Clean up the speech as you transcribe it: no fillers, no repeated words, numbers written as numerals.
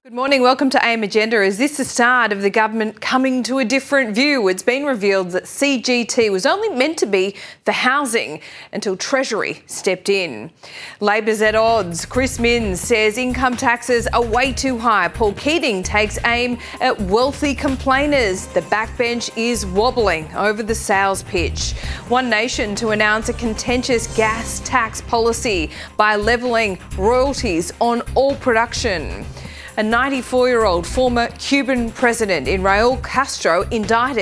Good morning, welcome to AM Agenda. Is this the start of the government coming to a different view? It's been revealed that CGT was only meant to be for housing until Treasury stepped in. Labor's at odds. Chris Minns says income taxes are way too high. Paul Keating takes aim at wealthy complainers. The backbench is wobbling over the sales pitch. One Nation to announce a contentious gas tax policy by levelling royalties on all production. A 94-year-old former Cuban president in Raul Castro indicted